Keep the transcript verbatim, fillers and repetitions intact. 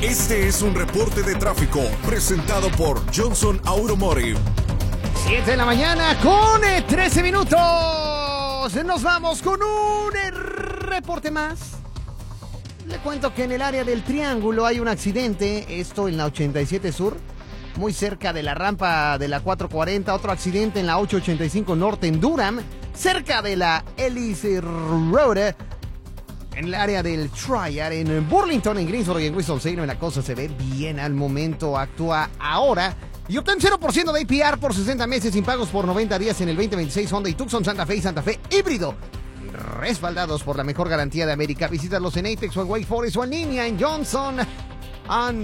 Este es un reporte de tráfico presentado por Johnson Automotive. siete de la mañana con eh, trece minutos. Nos vamos con un eh, reporte más. Le cuento que en el área del Triángulo hay un accidente, esto en la ochenta y siete Sur, muy cerca de la rampa de la cuatrocientos cuarenta, otro accidente en la ochocientos ochenta y cinco Norte en Durham, cerca de la Ellis Road, en el área del Triad, en Burlington, en Greensboro y en Winston-Salem. La cosa se ve bien al momento, actúa ahora y obtén cero por ciento de A P R por sesenta meses sin pagos por noventa días en el veinte veintiséis Honda y Tucson Santa Fe y Santa Fe híbrido. Respaldados por la mejor garantía de América. Visítalos en Apex o en Wake Forest o en línea en Johnson.